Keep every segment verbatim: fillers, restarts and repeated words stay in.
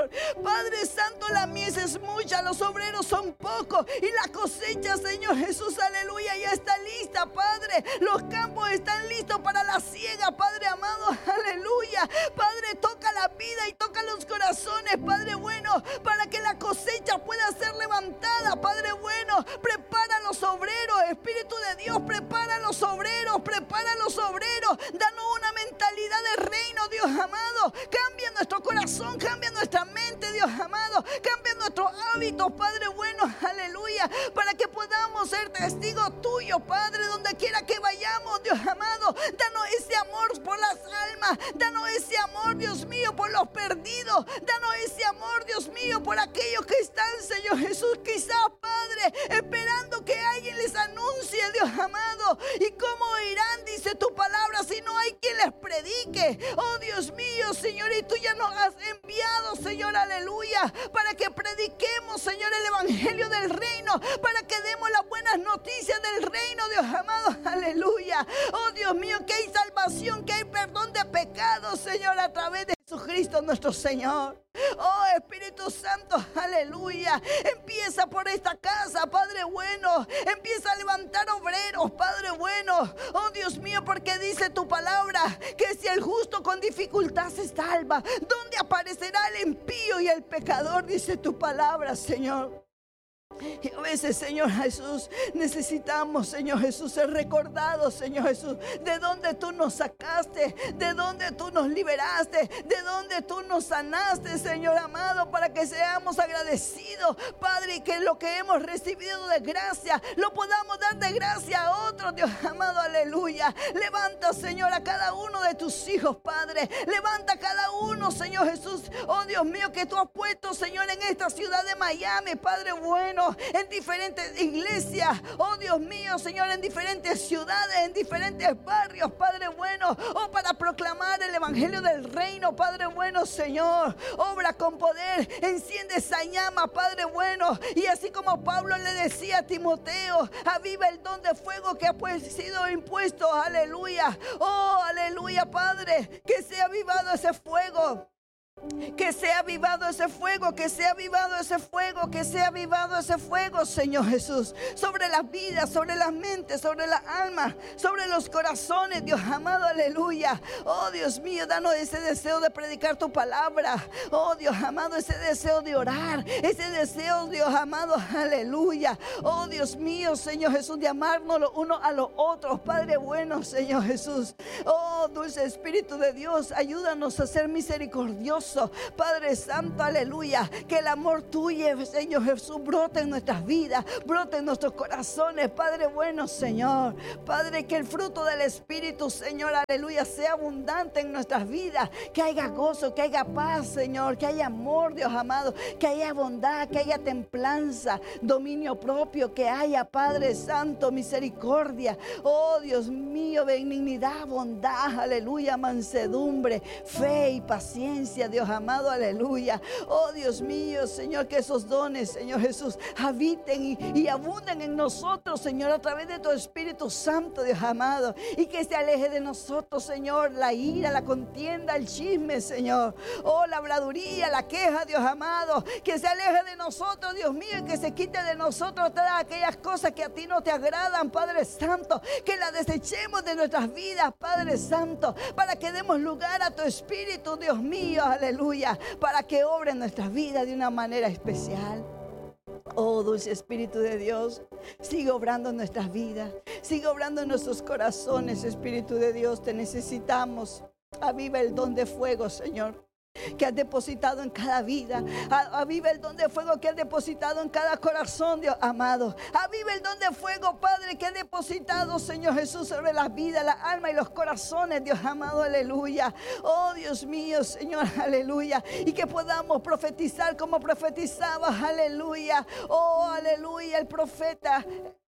Señor. Padre Santo, la mies es mucha, los obreros son pocos y la cosecha, Señor Jesús, aleluya, ya está lista, Padre. Los campos están listos para la siega, Padre amado, aleluya. Padre, toca la vida y toca los corazones, Padre bueno, para que la cosecha pueda ser levantada, Padre bueno. Prepara a los obreros, Espíritu de Dios, prepara a los obreros, prepara a los obreros. Danos una mentalidad de reino, Dios amado. Cambia nuestro corazón, cambia nuestra mente, Dios amado. Cambia nuestros hábitos, Padre bueno, aleluya, para que podamos ser testigos tuyos, Padre, donde quiera que vayamos, Dios amado. Danos ese amor por las almas, danos ese amor, Dios mío, por los perdidos. Danos ese amor, Dios mío, por aquellos que están, Señor Jesús, quizás, Padre, esperando que alguien les anuncie, Dios amado. ¿Y cómo irán, dice tu palabra, si no hay quien les predique? Oh Dios mío, Señor, y tú ya nos has enviado, Señor, aleluya, para que prediquemos, Señor, el evangelio del reino, para que demos las buenas noticias del reino, Dios amado, aleluya. Oh Dios mío, que hay salvación, que hay perdón de pecados, Señor, a través de Jesucristo nuestro Señor. Oh Espíritu Santo, aleluya. Empieza por esta casa, Padre bueno. Empieza a levantar obreros, Padre bueno. Oh Dios mío, porque dice tu palabra que si el justo con dificultad se salva, ¿dónde aparecerá el impío y el pecador? Dice tu palabra, Señor. Y a veces, Señor Jesús, necesitamos, Señor Jesús, ser recordados, Señor Jesús, de dónde tú nos sacaste, de dónde tú nos liberaste, de dónde tú nos sanaste, Señor amado, para que seamos agradecidos, Padre, y que lo que hemos recibido de gracia lo podamos dar de gracia a otros, Dios amado, aleluya. Levanta, Señor, a cada uno de tus hijos, Padre. Levanta a cada uno, Señor Jesús, oh Dios mío, que tú has puesto, Señor, en esta ciudad de Miami, Padre bueno, en diferentes iglesias, oh Dios mío, Señor, en diferentes ciudades, en diferentes barrios, Padre bueno, oh, para proclamar el evangelio del reino, Padre bueno, Señor. Obra con poder, enciende esa llama, Padre bueno, y así como Pablo le decía a Timoteo, aviva el don de fuego que ha pues sido impuesto, aleluya, oh aleluya, Padre, que sea avivado ese fuego. Que sea avivado ese fuego, que sea avivado ese fuego, que sea avivado ese fuego, Señor Jesús, sobre las vidas, sobre las mentes, sobre las almas, sobre los corazones, Dios amado, aleluya. Oh Dios mío, danos ese deseo de predicar tu palabra. Oh Dios amado, ese deseo de orar, ese deseo, Dios amado, aleluya. Oh Dios mío, Señor Jesús, de amarnos los unos a los otros, Padre bueno, Señor Jesús. Oh dulce Espíritu de Dios, ayúdanos a ser misericordiosos, Padre Santo, aleluya. Que el amor tuyo, Señor Jesús, brote en nuestras vidas, brote en nuestros corazones, Padre bueno, Señor. Padre, que el fruto del Espíritu, Señor, aleluya, sea abundante en nuestras vidas. Que haya gozo, que haya paz, Señor, que haya amor, Dios amado, que haya bondad, que haya templanza, dominio propio, que haya, Padre Santo, misericordia. Oh Dios mío, benignidad, bondad, aleluya, mansedumbre, fe y paciencia, Dios amado, aleluya. Oh Dios mío, Señor, que esos dones, Señor Jesús, habiten y, y abunden en nosotros, Señor, a través de tu Espíritu Santo, Dios amado. Y que se aleje de nosotros, Señor, la ira, la contienda, el chisme, Señor. Oh, la habladuría, la queja, Dios amado. Que se aleje de nosotros, Dios mío, y que se quite de nosotros todas aquellas cosas que a ti no te agradan, Padre Santo. Que las desechemos de nuestras vidas, Padre Santo, para que demos lugar a tu Espíritu, Dios mío, aleluya, para que obre en nuestras vidas de una manera especial. Oh dulce Espíritu de Dios, sigue obrando en nuestras vidas, sigue obrando en nuestros corazones, Espíritu de Dios, te necesitamos. Aviva el don de fuego, Señor, que has depositado en cada vida. Aviva el don de fuego que has depositado en cada corazón, Dios amado. Aviva el don de fuego, Padre, que has depositado, Señor Jesús, sobre las vidas, la alma y los corazones, Dios amado, aleluya. Oh Dios mío, Señor, aleluya. Y que podamos profetizar como profetizabas, aleluya. Oh, aleluya, el profeta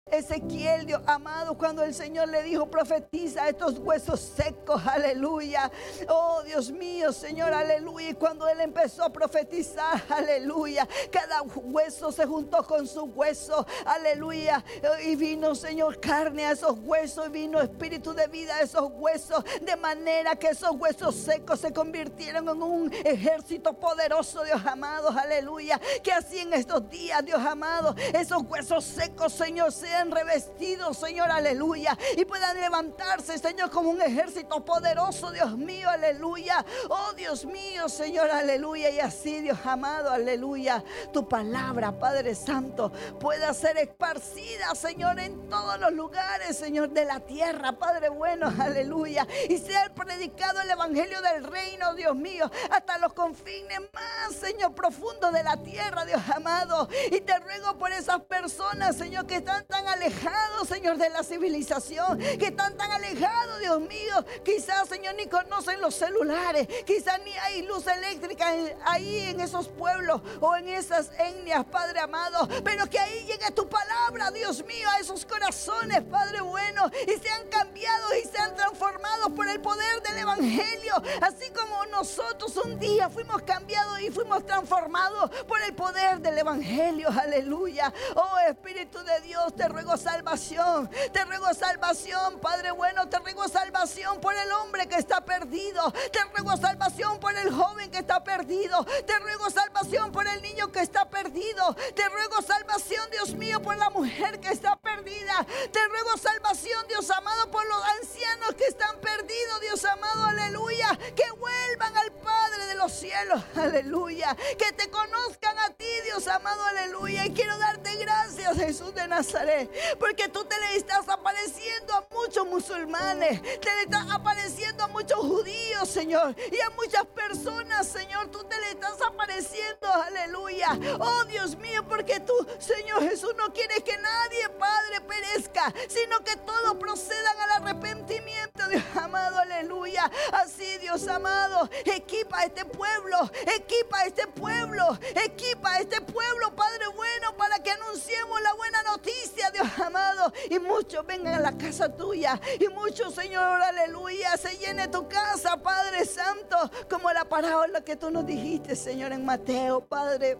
Ezequiel, Dios amado, cuando el Señor le dijo, profetiza a estos huesos secos, aleluya. Oh Dios mío, Señor, aleluya. Y cuando él empezó a profetizar, aleluya, cada hueso se juntó con su hueso, aleluya. Y vino, Señor, carne a esos huesos, y vino espíritu de vida a esos huesos, de manera que esos huesos secos se convirtieron en un ejército poderoso, Dios amado, aleluya. Que así en estos días, Dios amado, esos huesos secos, Señor, sean revestidos, Señor, aleluya, y puedan levantarse, Señor, como un ejército poderoso, Dios mío, aleluya. Oh Dios mío, Señor, aleluya. Y así, Dios amado, aleluya, tu palabra, Padre Santo, pueda ser esparcida, Señor, en todos los lugares, Señor, de la tierra, Padre bueno, aleluya, y sea predicado el evangelio del reino, Dios mío, hasta los confines más, Señor, profundos de la tierra, Dios amado. Y te ruego por esas personas, Señor, que están tan alejados, Señor, de la civilización, que están tan alejados, Dios mío, quizás, Señor, ni conocen los celulares, quizás ni hay luz eléctrica en, ahí en esos pueblos o en esas etnias, Padre amado, pero que ahí llegue tu palabra, Dios mío, a esos corazones, Padre bueno, y sean cambiados y sean transformados por el poder del evangelio, así como nosotros un día fuimos cambiados y fuimos transformados por el poder del evangelio, aleluya. Oh Espíritu de Dios, te ruego salvación, te ruego salvación, Padre bueno, te ruego salvación por el hombre que está perdido, te ruego salvación por el joven que está perdido, te ruego salvación por el niño que está perdido, te ruego salvación, Dios mío, por la mujer que está perdida, te ruego salvación, Dios amado, por los ancianos que están perdidos, Dios amado, aleluya, que vuelvan al Padre de los cielos, aleluya, que te conozcan a ti, Dios amado, aleluya. Y quiero darte gracias, Jesús de Nazaret, porque tú te le estás apareciendo a muchos musulmanes, te le estás apareciendo a muchos judíos, Señor, y a muchas personas, Señor, tú te le estás apareciendo, aleluya. Oh Dios mío, porque tú, Señor Jesús, no quieres que nadie, Padre, perezca, sino que todos procedan al arrepentimiento, Dios amado, aleluya. Así, Dios amado, equipa a este pueblo, equipa a este pueblo, equipa a este pueblo, Padre bueno, para que anunciemos la buena noticia, Dios amado, y muchos vengan a la casa tuya, y muchos, Señor, aleluya, se llene tu casa, Padre Santo, como la parábola que tú nos dijiste, Señor, en Mateo, Padre.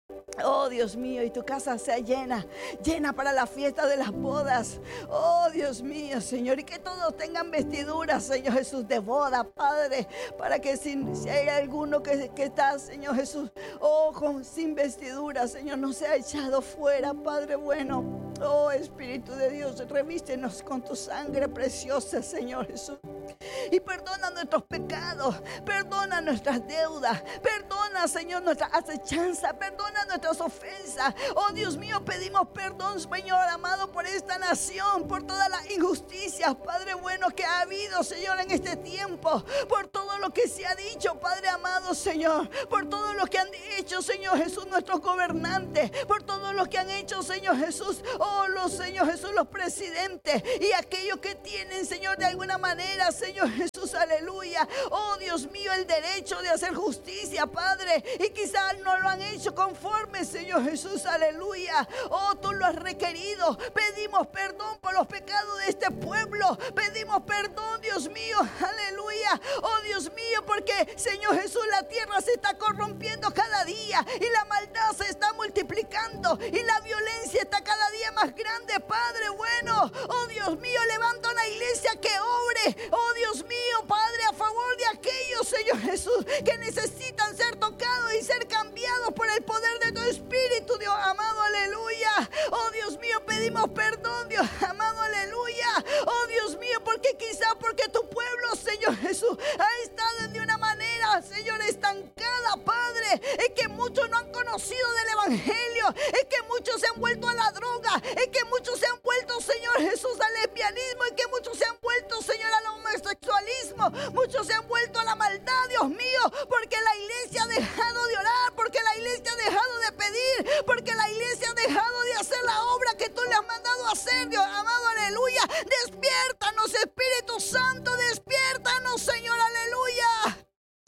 Oh Dios mío, y tu casa sea llena, llena para la fiesta de las bodas. Oh Dios mío, Señor, y que todos tengan vestiduras, Señor Jesús, de boda, Padre, para que si, si hay alguno que, que está, Señor Jesús, oh, con, sin vestidura, Señor, no sea echado fuera, Padre bueno. Oh Espíritu de Dios, revístenos con tu sangre preciosa, Señor Jesús, y perdona nuestros pecados, perdona nuestras deudas, perdona, Señor, nuestra acechanza, perdona nuestras ofensas. Oh Dios mío, pedimos perdón, Señor amado, por esta nación, por todas las injusticias, Padre bueno, que ha habido, Señor, en este tiempo, por todo lo que se ha dicho, Padre amado, Señor, por todo lo que han hecho, Señor Jesús, nuestros gobernantes, por todo lo que han hecho, Señor Jesús, oh los, Señor Jesús, los presidentes y aquellos que tienen, Señor, de alguna manera, Señor Jesús, aleluya, oh Dios mío, el derecho de hacer justicia, Padre, y quizás no lo han hecho conforme, Señor Jesús, aleluya. Oh, tú lo has requerido. Pedimos perdón por los pecados de este pueblo. Pedimos perdón, Dios mío, aleluya. Oh, Dios mío, porque, Señor Jesús, la tierra se está corrompiendo cada día y la maldad se está multiplicando y la violencia está cada día más grande, Padre bueno. Oh, Dios mío, levanta una iglesia que obre, oh, Dios mío, Padre, a favor de aquellos, Señor Jesús, que necesitan ser tocados y ser cambiados por el poder de tu Espíritu, Dios amado, aleluya. Oh Dios mío, pedimos perdón, Dios amado, aleluya. Oh Dios mío, porque quizá porque tu pueblo, Señor Jesús, ha estado de una manera, Señor, estancada, Padre. Es que muchos no han conocido del evangelio, es que muchos se han vuelto a la droga, es que muchos se han vuelto, Señor Jesús, al lesbianismo, es que muchos se han vuelto, Señor, al homosexualismo, muchos se han vuelto a la maldad, Dios mío, porque la iglesia ha dejado de orar, porque la iglesia ha dejado de pedir, porque la iglesia ha dejado de hacer la obra que tú le has mandado a hacer, Dios amado, aleluya. Despiértanos, Espíritu Santo, despiértanos, Señor, aleluya.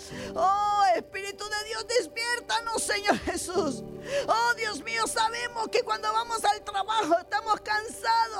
Oh, Espíritu de Dios, despiértanos, Señor Jesús. Oh, Dios mío, sabemos que cuando vamos al trabajo estamos cansados,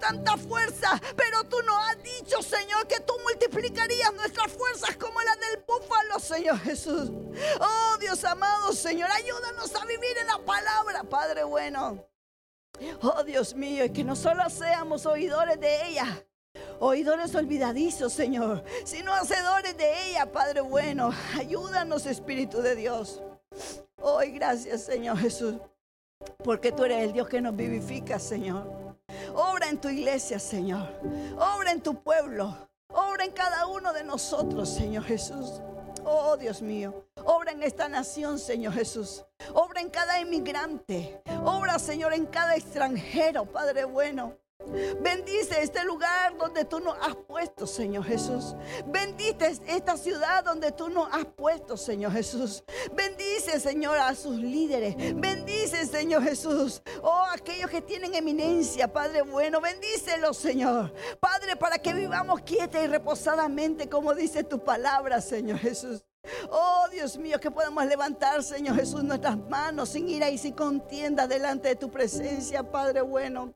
tanta fuerza, pero tú nos has dicho, Señor, que tú multiplicarías nuestras fuerzas como las del búfalo, Señor Jesús. Oh, Dios amado, Señor, ayúdanos a vivir en la palabra, Padre bueno. Oh, Dios mío, y que no solo seamos oidores de ella, oidores olvidadizos, Señor, sino hacedores de ella, Padre bueno. Ayúdanos, Espíritu de Dios. Hoy, gracias, Señor Jesús, porque tú eres el Dios que nos vivifica, Señor. Obra en tu iglesia, Señor. Obra en tu pueblo. Obra en cada uno de nosotros, Señor Jesús. Oh, Dios mío. Obra en esta nación, Señor Jesús. Obra en cada inmigrante. Obra, Señor, en cada extranjero, Padre bueno. Bendice este lugar donde tú nos has puesto, Señor Jesús. Bendice esta ciudad donde tú nos has puesto, Señor Jesús. Bendice, Señor, a sus líderes. Bendice, Señor Jesús, oh, aquellos que tienen eminencia, Padre bueno. Bendícelos, Señor, Padre, para que vivamos quieta y reposadamente, como dice tu palabra, Señor Jesús. Oh, Dios mío, que podamos levantar, Señor Jesús, nuestras manos sin ira y sin contienda delante de tu presencia, Padre bueno.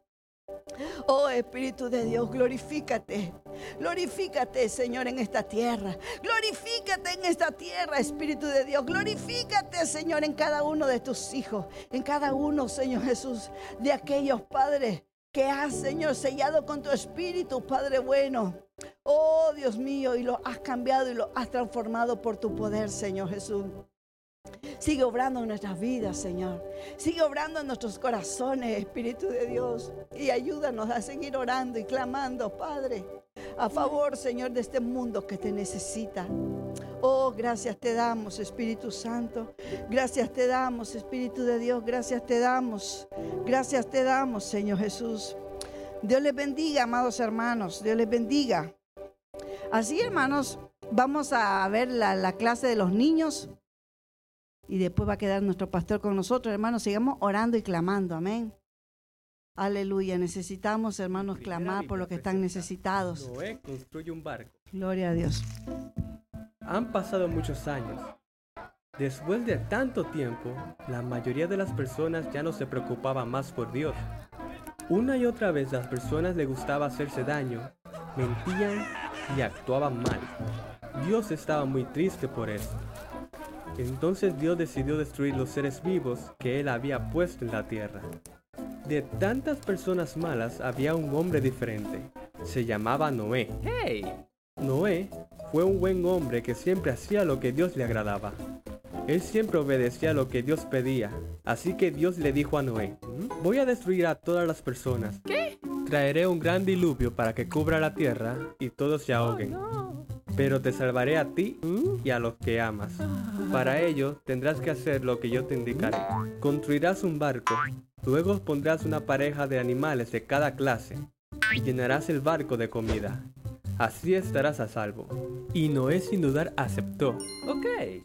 Oh, Espíritu de Dios, glorifícate. Glorifícate, Señor, en esta tierra. Glorifícate en esta tierra, Espíritu de Dios. Glorifícate, Señor, en cada uno de tus hijos. En cada uno, Señor Jesús, de aquellos padres que has, Señor, sellado con tu Espíritu, Padre bueno. Oh, Dios mío, y lo has cambiado y lo has transformado por tu poder, Señor Jesús. Sigue obrando en nuestras vidas, Señor. Sigue obrando en nuestros corazones, Espíritu de Dios. Y ayúdanos a seguir orando y clamando, Padre, a favor, Señor, de este mundo que te necesita. Oh, gracias te damos, Espíritu Santo. Gracias te damos, Espíritu de Dios. Gracias te damos. Gracias te damos, Señor Jesús. Dios les bendiga, amados hermanos. Dios les bendiga. Así, hermanos, vamos a ver la, la clase de los niños. Y después va a quedar nuestro pastor con nosotros, hermanos. Sigamos orando y clamando, amén. Aleluya. Necesitamos, hermanos, clamar por los que están necesitados. Noé construye un barco. Gloria a Dios. Han pasado muchos años. Después de tanto tiempo, la mayoría de las personas ya no se preocupaban más por Dios. Una y otra vez las personas les gustaba hacerse daño, mentían y actuaban mal. Dios estaba muy triste por eso. Entonces Dios decidió destruir los seres vivos que Él había puesto en la tierra. De tantas personas malas había un hombre diferente. Se llamaba Noé. ¡Hey! Noé fue un buen hombre que siempre hacía lo que Dios le agradaba. Él siempre obedecía lo que Dios pedía. Así que Dios le dijo a Noé: voy a destruir a todas las personas. ¿Qué? Traeré un gran diluvio para que cubra la tierra y todos se ahoguen. Oh, no. Pero te salvaré a ti y a los que amas. Para ello tendrás que hacer lo que yo te indicaré. Construirás un barco, luego pondrás una pareja de animales de cada clase y llenarás el barco de comida. Así estarás a salvo. Y Noé sin dudar aceptó. Ok.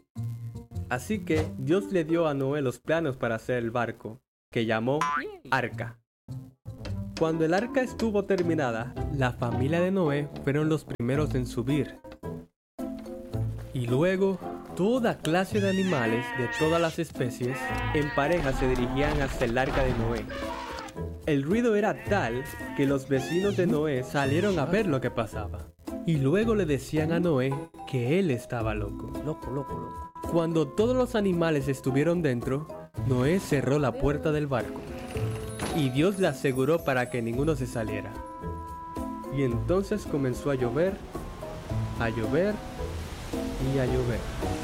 Así que Dios le dio a Noé los planos para hacer el barco, que llamó Arca. Cuando el arca estuvo terminada, la familia de Noé fueron los primeros en subir. Y luego, toda clase de animales de todas las especies en pareja se dirigían hacia el arca de Noé. El ruido era tal que los vecinos de Noé salieron a ver lo que pasaba. Y luego le decían a Noé que él estaba loco. Loco, loco, loco. Cuando todos los animales estuvieron dentro, Noé cerró la puerta del barco. Y Dios le aseguró para que ninguno se saliera. Y entonces comenzó a llover, a llover y a llover.